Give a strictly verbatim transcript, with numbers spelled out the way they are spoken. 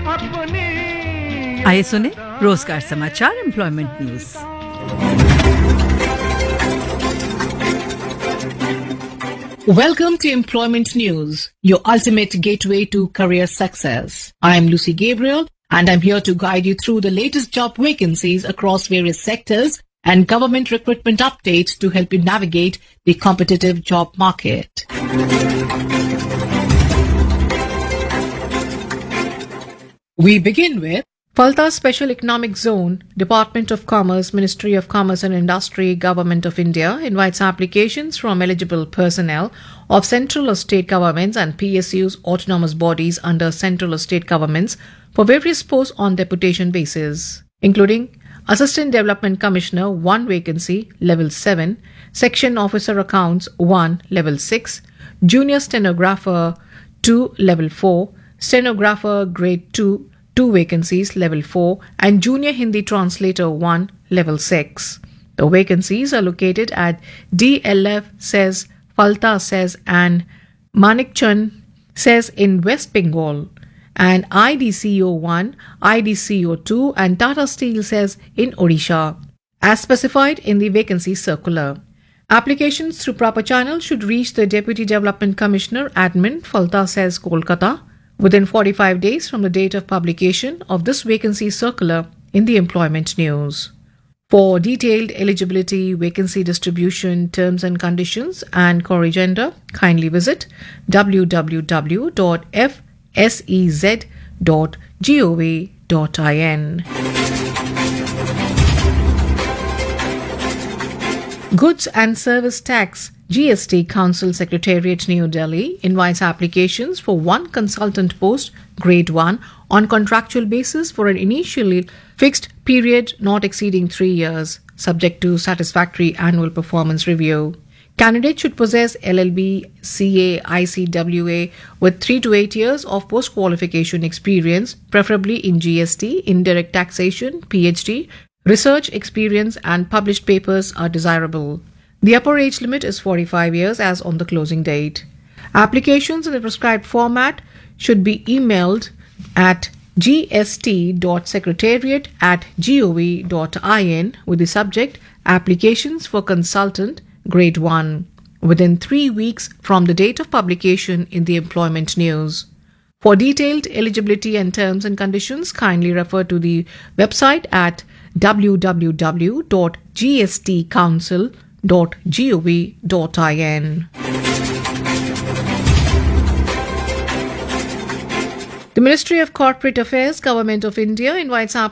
आइए सुने रोजगार समाचार employment news. Welcome to Employment News, your ultimate gateway to career success. I am Lucy Gabriel and I'm here to guide you through the latest job vacancies across various sectors and government recruitment updates to help you navigate the competitive job market. We begin with Falta Special Economic Zone, Department of Commerce, Ministry of Commerce and Industry, Government of India invites applications from eligible personnel of central or state governments and P S Us, autonomous bodies under central or state governments for various posts on deputation basis, including Assistant Development Commissioner one vacancy, level seven, Section Officer Accounts one, level six, Junior Stenographer two, level four, Stenographer grade two, two vacancies, level four, and Junior Hindi Translator one, level six. The vacancies are located at D L F says, Falta says, and Manikchand says in West Bengal, and I D C O one, I D C O two, and Tata Steel says in Odisha, as specified in the vacancy circular. Applications through proper channel should reach the Deputy Development Commissioner, Admin, Falta says, Kolkata, within forty-five days from the date of publication of this vacancy circular in the Employment News. For detailed eligibility, vacancy distribution, terms and conditions, and corrigenda, kindly visit w w w dot f s e z dot gov dot in. Goods and Service Tax G S T Council Secretariat, New Delhi invites applications for one consultant post, grade one, on contractual basis for an initially fixed period not exceeding three years, subject to satisfactory annual performance review. Candidates should possess L L B, C A, I C W A with three to eight years of post-qualification experience, preferably in G S T, indirect taxation, P H D, research experience, and published papers are desirable. The upper age limit is forty-five years as on the closing date. Applications in the prescribed format should be emailed at g s t dot secretariat at gov dot in with the subject Applications for Consultant Grade one within three weeks from the date of publication in the Employment News. For detailed eligibility and terms and conditions, kindly refer to the website at w w w dot g s t council dot gov dot in. The Ministry of Corporate Affairs, Government of India invites